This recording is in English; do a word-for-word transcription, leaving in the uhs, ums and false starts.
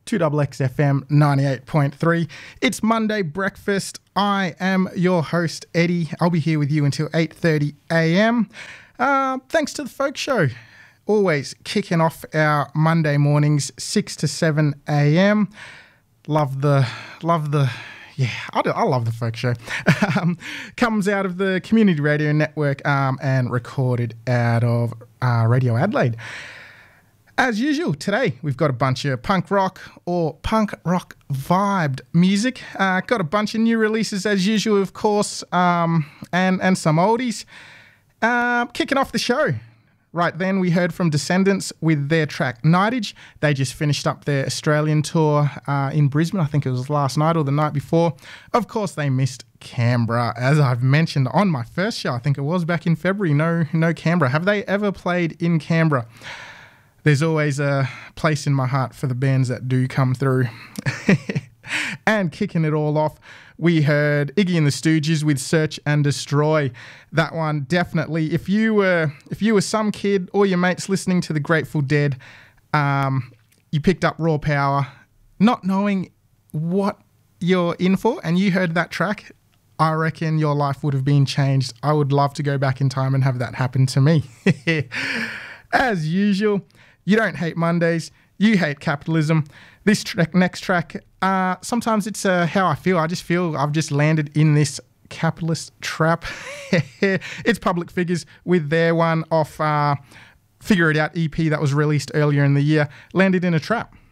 two X X F M ninety-eight point three. It's Monday breakfast. I am your host, Eddie. I'll be here with you until eight thirty a.m. Uh, thanks to the Folk Show. Always kicking off our Monday mornings, six to seven a.m. Love the, love the, yeah, I, do, I love the Folk Show. um, comes out of the Community Radio Network um, and recorded out of uh, Radio Adelaide. As usual, today we've got a bunch of punk rock or punk rock vibed music. Uh, got a bunch of new releases as usual, of course, um, and, and some oldies. Uh, kicking off the show. Right then, we heard from Descendants with their track Nightage. They just finished up their Australian tour uh, in Brisbane. I think it was last night or the night before. Of course, they missed Canberra, as I've mentioned on my first show. I think it was back in February. No, no Canberra. Have they ever played in Canberra? There's always a place in my heart for the bands that do come through. And kicking it all off, we heard Iggy and the Stooges with Search and Destroy. That one, definitely. If you were if you were some kid or your mates listening to the Grateful Dead, um, you picked up Raw Power, not knowing what you're in for, and you heard that track, I reckon your life would have been changed. I would love to go back in time and have that happen to me. As usual, you don't hate Mondays, you hate capitalism. This track, next track, uh, sometimes it's uh, how I feel. I just feel I've just landed in this capitalist trap. It's Public Figures with their one off uh, Figure It Out E P that was released earlier in the year, Landed in a Trap.